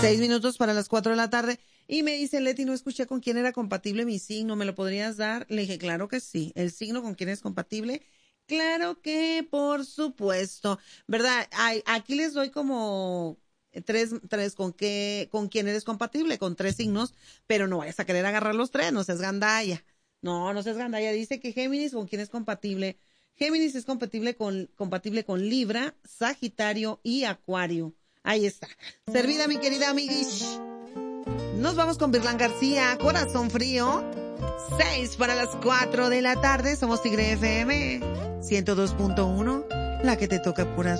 6 minutos para las 4 de la tarde. Y me dice, Leti, no escuché con quién era compatible mi signo, ¿me lo podrías dar? Le dije, claro que sí. ¿El signo con quién es compatible? Claro que, por supuesto. ¿Verdad? Aquí les doy como tres con quién eres compatible, con 3 signos, pero no vayas a querer agarrar los 3, no seas gandalla. No seas gandalla. Dice que Géminis, ¿con quién es compatible? Géminis es compatible con Libra, Sagitario y Acuario. Ahí está. Servida, mi querida amiguish. Nos vamos con Virlán García, Corazón Frío. 6 para las 4 de la tarde. Somos Tigre FM 102.1, la que te toca puras